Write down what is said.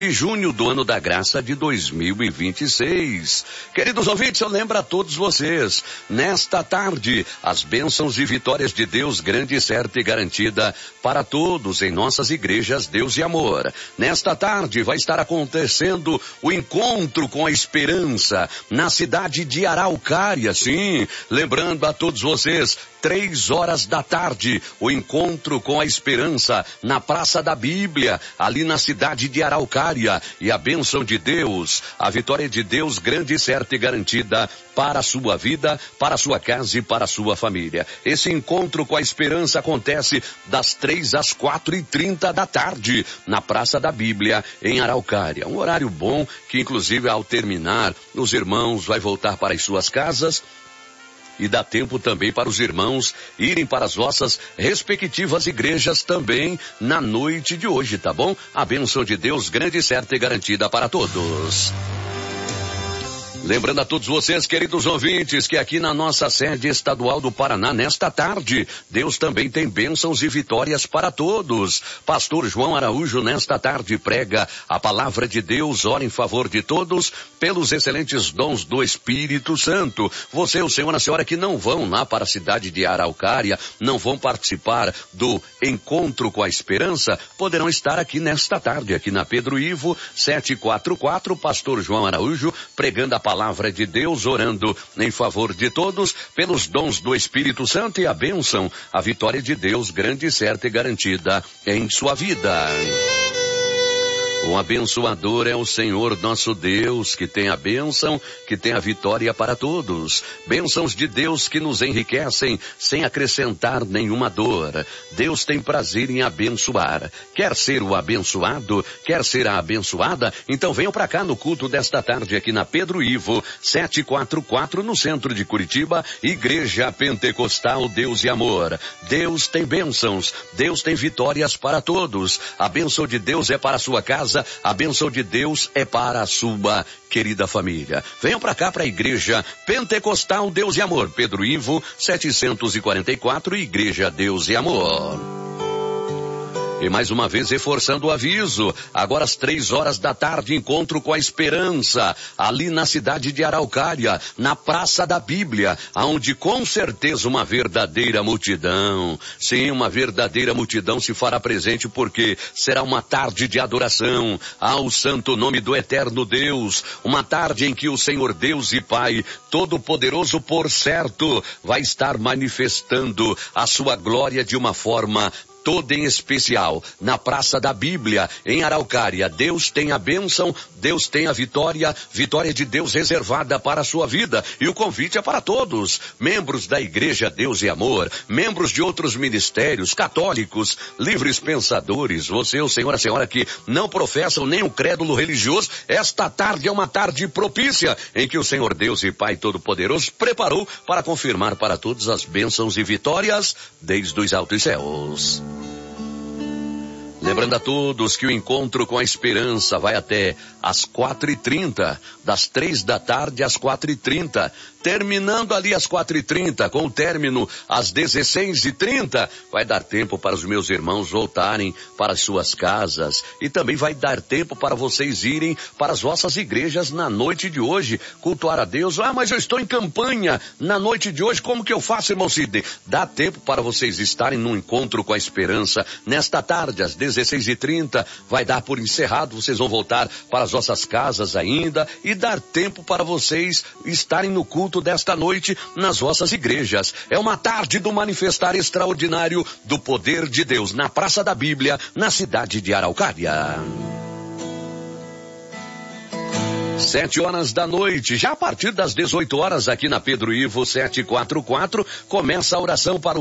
junho do ano da graça de 2026. Queridos ouvintes, eu lembro a todos vocês, nesta tarde, as bênçãos e vitórias de Deus, grande, certa e garantida para todos em nossas igrejas Deus e Amor. Nesta tarde vai estar acontecendo o encontro com a esperança na cidade de Araucária, sim, lembrando a todos vocês, 3h da tarde, o encontro com a esperança na Praça da Bíblia, ali na cidade de Araucária, e a bênção de Deus, a vitória de Deus grande, certa e garantida para a sua vida, para a sua casa e para a sua família. Esse encontro com a esperança acontece das 3 às 4h30 da tarde, na Praça da Bíblia, em Araucária. Um horário bom que, inclusive, ao terminar, os irmãos vão voltar para as suas casas, e dá tempo também para os irmãos irem para as vossas respectivas igrejas também na noite de hoje, tá bom? A bênção de Deus grande, certa e garantida para todos. Lembrando a todos vocês, queridos ouvintes, que aqui na nossa sede estadual do Paraná, nesta tarde, Deus também tem bênçãos e vitórias para todos. Pastor João Araújo, nesta tarde, prega a palavra de Deus, ora em favor de todos, pelos excelentes dons do Espírito Santo. Você, o senhor e a senhora que não vão lá para a cidade de Araucária, não vão participar do encontro com a esperança, poderão estar aqui nesta tarde, aqui na Pedro Ivo, 744, Pastor João Araújo, pregando a palavra de Deus, orando em favor de todos, pelos dons do Espírito Santo e a bênção, a vitória de Deus grande, certa e garantida em sua vida. O abençoador é o Senhor nosso Deus, que tem a bênção, que tem a vitória para todos. Bênçãos de Deus que nos enriquecem sem acrescentar nenhuma dor. Deus tem prazer em abençoar. Quer ser o abençoado? Quer ser a abençoada? Então venham para cá no culto desta tarde aqui na Pedro Ivo, 744, no centro de Curitiba, Igreja Pentecostal Deus e Amor. Deus tem bênçãos, Deus tem vitórias para todos. A bênção de Deus é para a sua casa, a bênção de Deus é para a sua querida família. Venham para cá para a Igreja Pentecostal Deus e Amor, Pedro Ivo, 744, Igreja Deus e Amor. E mais uma vez reforçando o aviso, agora às 3h da tarde, encontro com a esperança, ali na cidade de Araucária, na Praça da Bíblia, onde com certeza uma verdadeira multidão, sim, uma verdadeira multidão se fará presente, porque será uma tarde de adoração ao santo nome do eterno Deus, uma tarde em que o Senhor Deus e Pai Todo-Poderoso, por certo, vai estar manifestando a sua glória de uma forma toda em especial, na Praça da Bíblia, em Araucária. Deus tem a bênção, Deus tem a vitória, vitória de Deus reservada para a sua vida. E o convite é para todos, membros da Igreja Deus e Amor, membros de outros ministérios, católicos, livres pensadores, você, o senhor, a senhora que não professam nem um crédulo religioso, esta tarde é uma tarde propícia, em que o Senhor Deus e Pai Todo-Poderoso preparou para confirmar para todos as bênçãos e vitórias desde os altos céus. Lembrando a todos que o encontro com a esperança vai até às 4h30, das 3 da tarde às 4h30, terminando ali às 4h30, com o término às 16h30, vai dar tempo para os meus irmãos voltarem para as suas casas, e também vai dar tempo para vocês irem para as vossas igrejas na noite de hoje, cultuar a Deus. Ah, mas eu estou em campanha na noite de hoje, como que eu faço, irmão Sidney? Dá tempo para vocês estarem num encontro com a esperança nesta tarde, às 16h30, vai dar por encerrado, vocês vão voltar para as vossas casas ainda, e dar tempo para vocês estarem no culto desta noite nas vossas igrejas. É uma tarde do manifestar extraordinário do poder de Deus na Praça da Bíblia, na cidade de Araucária. 7h da noite, já a partir das 18h aqui na Pedro Ivo 744, começa a oração para o